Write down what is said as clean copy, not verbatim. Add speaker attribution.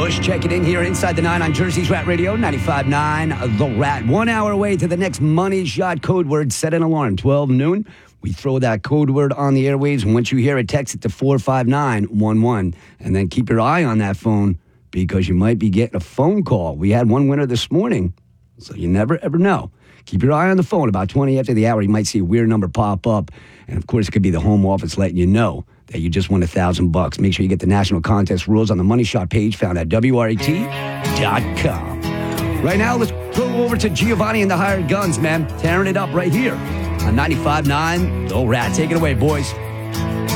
Speaker 1: Bush checking in here inside the 9 on Jersey's Rat Radio, 95.9 The Rat. 1 hour away to the next money shot code word. Set an alarm, 12 noon. We throw that code word on the airwaves, and once you hear it, text it to 45911. And then keep your eye on that phone because you might be getting a phone call. We had one winner this morning, so you never, ever know. Keep your eye on the phone. About 20 after the hour, you might see a weird number pop up. And, of course, it could be the home office letting you know that you just won $1,000. Make sure you get the national contest rules on the Money Shot page found at WRAT.com. Right now, let's go over to Giovanni and the Hired Guns, man. Tearing it up right here on 95.9 The Rat. Take it away, boys.